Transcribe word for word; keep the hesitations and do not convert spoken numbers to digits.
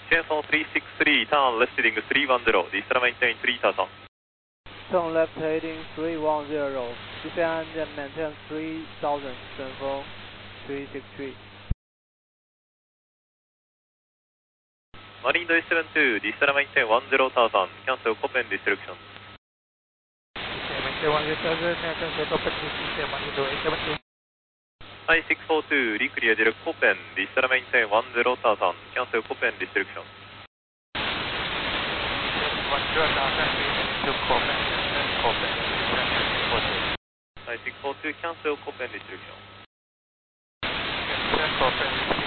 J four three six three, turn left heading three one zero, descend maintain three thousand. Turn left heading three one zero, descend and maintain three thousand, J four three six three. Marine S seven two, descend maintain one zero thousand, cancel Copen destruction. Maintain one zero thousand, cancel Copen destruction, Marine S seven two. Hi six four two, reclear direct Copen, descend maintain one zero thousand, cancel Copen destruction. one zero thousand, to Copen, Copen, Hi six four two, cancel Copen destruction. Copen.